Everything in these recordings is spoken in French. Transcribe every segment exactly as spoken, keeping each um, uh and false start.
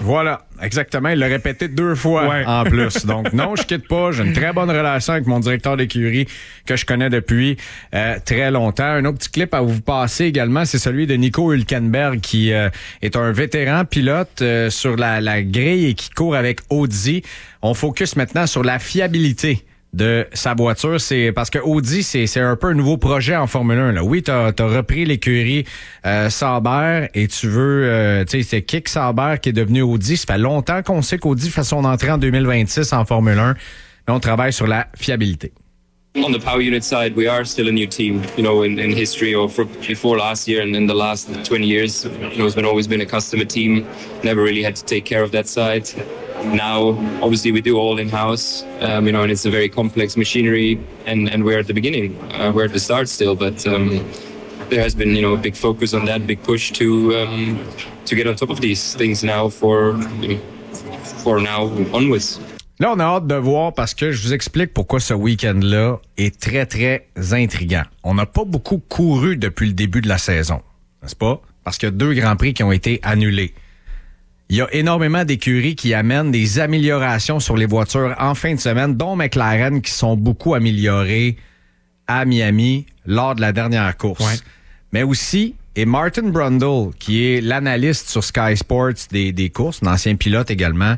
Voilà, exactement. Il l'a répété deux fois ouais. en plus. Donc non, je quitte pas. J'ai une très bonne relation avec mon directeur d'écurie que je connais depuis euh, très longtemps. Un autre petit clip à vous passer également, c'est celui de Nico Hülkenberg qui euh, est un vétéran pilote euh, sur la, la grille et qui court avec Audi. On focus maintenant sur la fiabilité de sa voiture. C'est parce que Audi, c'est, c'est un peu un nouveau projet en Formule un. Là. Oui, t'as, t'as repris l'écurie euh, Sauber et tu veux... Euh, tu sais, c'est Kick Sauber qui est devenu Audi. Ça fait longtemps qu'on sait qu'Audi fait son entrée en deux mille vingt-six en Formule un. Mais on travaille sur la fiabilité. On the power unit side, we are still a new team, you know, in, in history or for, before last year and in the last twenty years, you know, it's been always been a customer team, never really had to take care of that side. Now, obviously, we do all in-house, um, you know, and it's a very complex machinery, and, and we're at the beginning, uh, we're at the start still, but um, there has been, you know, a big focus on that, big push to um, to get on top of these things now for, you know, for now onwards. Là, on a hâte de voir parce que je vous explique pourquoi ce week-end-là est très, très intriguant. On n'a pas beaucoup couru depuis le début de la saison, n'est-ce pas? Parce qu'il y a deux Grands Prix qui ont été annulés. Il y a énormément d'écuries qui amènent des améliorations sur les voitures en fin de semaine, dont McLaren qui sont beaucoup améliorées à Miami lors de la dernière course. Ouais. Mais aussi, et Martin Brundle, qui est l'analyste sur Sky Sports des, des courses, un ancien pilote également,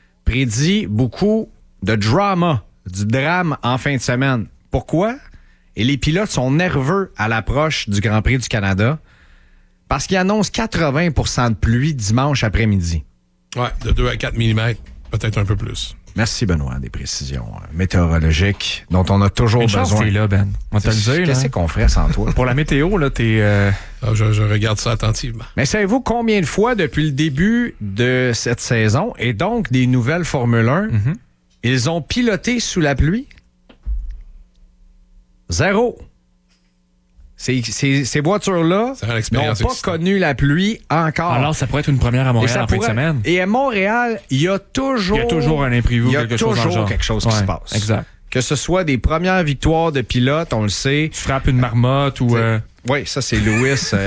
prédit beaucoup de drama, du drame en fin de semaine. Pourquoi? Et les pilotes sont nerveux à l'approche du Grand Prix du Canada parce qu'ils annoncent quatre-vingts pour cent de pluie dimanche après-midi. Ouais, de deux à quatre millimètres, peut-être un peu plus. Merci, Benoît, des précisions météorologiques dont on a toujours Une besoin. Chance t'es là, Ben. On va te le dire. Qu'est-ce là. qu'on ferait sans toi? Pour la météo, là, t'es... Euh... Ah, je, je regarde ça attentivement. Mais savez-vous combien de fois depuis le début de cette saison, et donc des nouvelles Formule un, mm-hmm. ils ont piloté sous la pluie? Zéro. Ces, ces, ces voitures-là n'ont pas connu la pluie encore. Alors, ça pourrait être une première à Montréal en fin de semaine. Et à Montréal, il y a toujours... Il y a toujours un imprévu, quelque chose dans le genre. Il y a toujours quelque chose qui ouais, se passe. Exact. Que ce soit des premières victoires de pilotes, on le sait. Tu frappes une marmotte ou... Euh... Oui, ça, c'est Lewis. euh...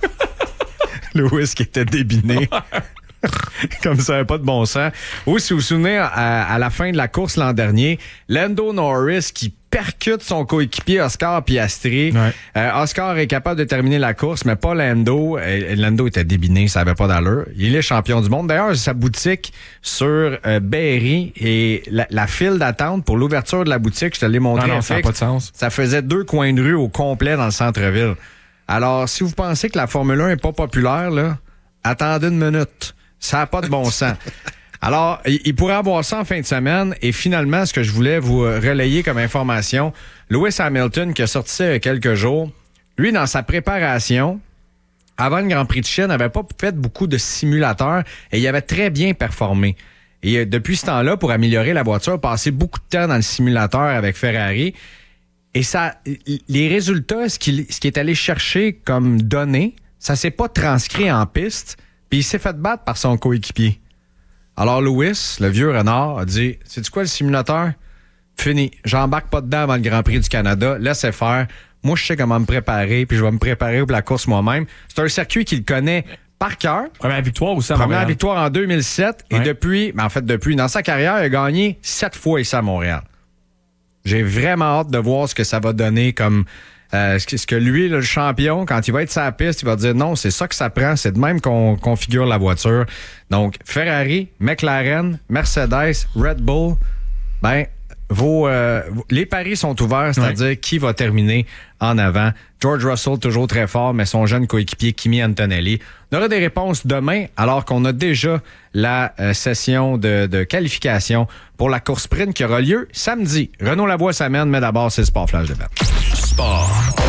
Lewis qui était débiné. Comme ça, pas de bon sens. Ou si vous vous souvenez, à, à la fin de la course l'an dernier, Lando Norris qui percute son coéquipier Oscar Piastri. Ouais. Euh, Oscar est capable de terminer la course, mais pas Lando. Et Lando était débiné, ça avait pas d'allure. Il est champion du monde. D'ailleurs, sa boutique sur euh, Berry et la, la file d'attente pour l'ouverture de la boutique, je te l'ai montré. Non, non, ça n'a pas de sens. Ça faisait deux coins de rue au complet dans le centre-ville. Alors, si vous pensez que la Formule un est pas populaire, là, attendez une minute. Ça n'a pas de bon sens. Alors, il pourrait avoir ça en fin de semaine. Et finalement, ce que je voulais vous relayer comme information, Lewis Hamilton, qui a sorti ça il y a quelques jours, lui, dans sa préparation, avant le Grand Prix de Chine, n'avait pas fait beaucoup de simulateurs et il avait très bien performé. Et depuis ce temps-là, pour améliorer la voiture, il a passé beaucoup de temps dans le simulateur avec Ferrari. Et ça, les résultats, ce qu'il, ce qu'il est allé chercher comme données, ça s'est pas transcrit en piste, puis il s'est fait battre par son coéquipier. Alors Lewis, le vieux renard, a dit, sais-tu quoi le simulateur? Fini. J'embarque pas dedans avant le Grand Prix du Canada. Laissez faire. Moi, je sais comment me préparer, puis je vais me préparer pour la course moi-même. C'est un circuit qu'il connaît par cœur. Première victoire aussi à Première Montréal. victoire en deux mille sept. Ouais. Et depuis, mais en fait, depuis, dans sa carrière, il a gagné sept fois ici à Montréal. J'ai vraiment hâte de voir ce que ça va donner comme... Euh, ce que lui, là, le champion, quand il va être sur la piste, il va dire non, c'est ça que ça prend, c'est de même qu'on configure la voiture. Donc, Ferrari, McLaren, Mercedes, Red Bull, ben, vos, euh, les paris sont ouverts, c'est-à-dire ouais. qui va terminer en avant. George Russell, toujours très fort, mais son jeune coéquipier Kimi Antonelli. On aura des réponses demain, alors qu'on a déjà la euh, session de, de qualification pour la course sprint qui aura lieu samedi. Renaud Lavoie s'amène, mais d'abord, c'est le Sport Flash de Ben. Sport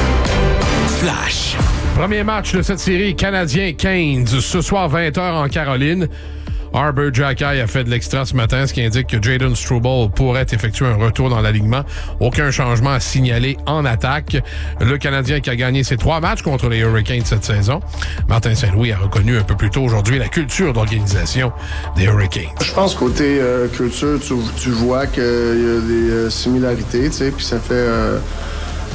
Flash. Premier match de cette série, Canadien-Canes, ce soir vingt heures en Caroline. Arber Xhekaj a fait de l'extra ce matin, ce qui indique que Jayden Struble pourrait effectuer un retour dans l'alignement. Aucun changement à signaler en attaque. Le Canadien qui a gagné ses trois matchs contre les Hurricanes cette saison. Martin Saint-Louis a reconnu un peu plus tôt aujourd'hui la culture d'organisation des Hurricanes. Je pense côté euh, culture, tu, tu vois qu'il y a des euh, similarités, tu sais, puis ça fait... Euh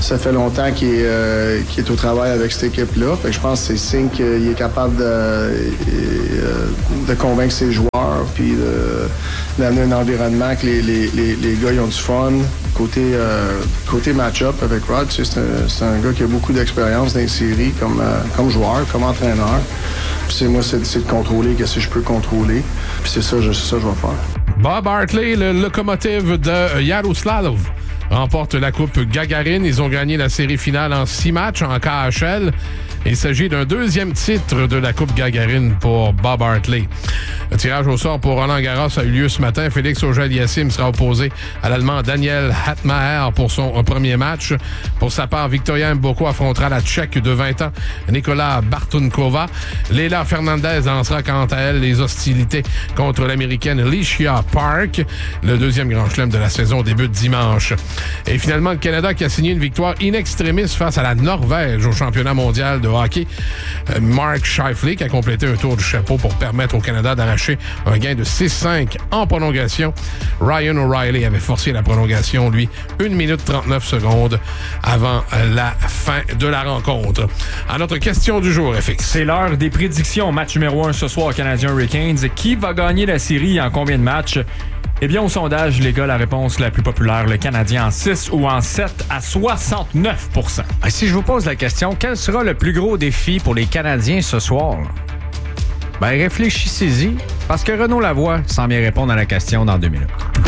ça fait longtemps qu'il est, euh, qu'il est au travail avec cette équipe-là. Fait que je pense que c'est signe qu'il est capable de, euh, de convaincre ses joueurs, puis de, d'amener un environnement que les, les, les, les gars ils ont du fun. Côté, euh, côté match-up avec Rod, tu sais, c'est, un, c'est un gars qui a beaucoup d'expérience dans les séries comme, euh, comme joueur, comme entraîneur. Puis c'est moi, c'est, c'est de contrôler qu'est-ce que je peux contrôler. Puis c'est ça, je, c'est ça que je vais faire. Bob Hartley, le locomotive de Yaroslavl, remporte la Coupe Gagarine. Ils ont gagné la série finale en six matchs en K H L. Il s'agit d'un deuxième titre de la Coupe Gagarine pour Bob Hartley. Le tirage au sort pour Roland Garros a eu lieu ce matin. Félix Auger-Aliassime sera opposé à l'Allemand Daniel Hatmaher pour son premier match. Pour sa part, Victoria Mboko affrontera la Tchèque de vingt ans, Nicolas Bartunkova. Leila Fernandez lancera quant à elle les hostilités contre l'Américaine Alicia Park. Le deuxième grand chelem de la saison débute dimanche. Et finalement, le Canada qui a signé une victoire in extremis face à la Norvège au championnat mondial de hockey. Mark Scheifele qui a complété un tour du chapeau pour permettre au Canada d'arracher un gain de six cinq en prolongation. Ryan O'Reilly avait forcé la prolongation, lui, une minute trente-neuf secondes avant la fin de la rencontre. À notre question du jour, F X. C'est l'heure des prédictions. Match numéro un ce soir, Canadien Hurricanes. Qui va gagner la série en combien de matchs? Eh bien, au sondage, les gars, la réponse la plus populaire, le Canadien en six ou en sept à soixante-neuf pour cent. Si je vous pose la question, quel sera le plus gros défi pour les Canadiens ce soir? Ben, réfléchissez-y, parce que Renaud Lavoie s'en vient répondre à la question dans deux minutes.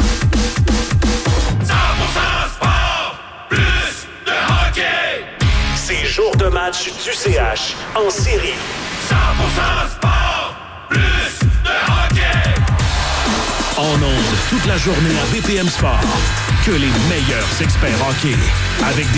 cent pour cent sport, plus de hockey. C'est jour de match du C H en série. cent pour cent sport, plus de hockey. En ondes toute la journée à B P M Sport. Que les meilleurs experts hockey. Avec